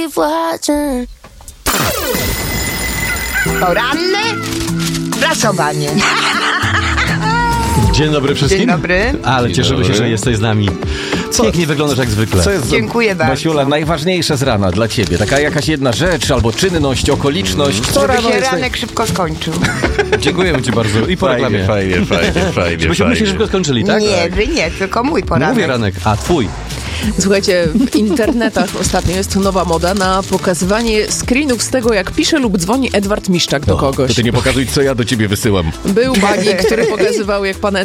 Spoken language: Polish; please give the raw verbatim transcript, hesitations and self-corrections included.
władzę. Poranne prasowanie. Dzień dobry wszystkim. Dzień dobry. Ale Dzień cieszymy się, dobry. że jesteś z nami. Pięknie wyglądasz jak zwykle. Co jest, Dziękuję bardzo. Basiula, najważniejsze z rana dla ciebie? Taka jakaś jedna rzecz, albo czynność, okoliczność. Co Żeby rano się jest... ranek szybko skończył. Dziękujemy ci bardzo. I po reklamie. Fajnie, fajnie, fajnie, fajnie. Żebyśmy my się szybko skończyli, tak? Nie, wy nie, tylko mój Nie poranek. mówię ranek, a twój. Słuchajcie, w internetach ostatnio jest nowa moda na pokazywanie screenów z tego, jak pisze lub dzwoni Edward Miszczak do To kogoś. ty nie pokazuj, co ja do ciebie wysyłam. Był Bagi, który pokazywał, jak pan